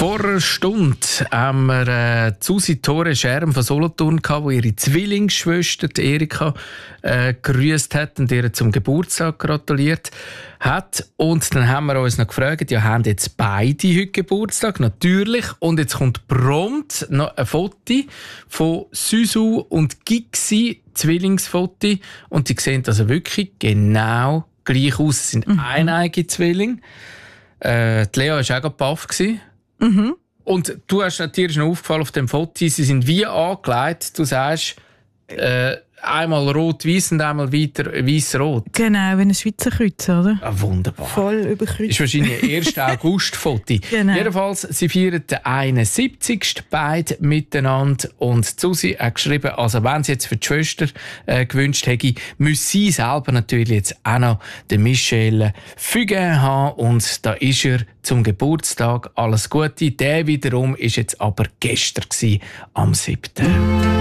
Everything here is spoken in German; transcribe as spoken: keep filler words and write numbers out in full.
Vor einer Stunde haben wir äh, Susi Tore Scherm von Solothurn gehabt, die ihre Zwillingsschwester die Erika äh, grüßt hat und ihr zum Geburtstag gratuliert hat. Und dann haben wir uns noch gefragt, ja, haben jetzt beide heute Geburtstag? Natürlich. Und jetzt kommt prompt noch ein Foto von Susu und Gixi, Zwillingsfoto. Und die sehen also wirklich genau gleich aus. Es sind mhm. eineige Zwillinge. Äh, die Lea war auch gerade baff. Mhm. Und du hast dir ist noch aufgefallen auf dem Foto, sie sind wie angelegt. Du sagst, äh, einmal rot-weiß und einmal weiter weiß-rot. Genau, wie ein Schweizer Kreuz, oder? Ah, wunderbar. Voll überkreuzt. Ist wahrscheinlich ein erster August-Foto. Genau. Jedenfalls, sie feiern den einundsiebzigsten beide miteinander. Und Susi hat geschrieben, also wenn sie jetzt für die Schwester äh, gewünscht hätte, müsse sie selber natürlich jetzt auch noch den Michel Fugain haben. Und da ist er zum Geburtstag. Alles Gute. Der wiederum ist jetzt aber gestern gewesen, am siebten